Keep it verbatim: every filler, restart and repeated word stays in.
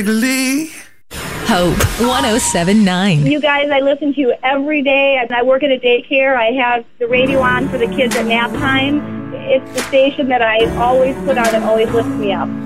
Hope one oh seven point nine. You guys, I listen to you every day. And I work at a daycare. I have the radio on for the kids at nap time. It's the station that I always put on that always lifts me up.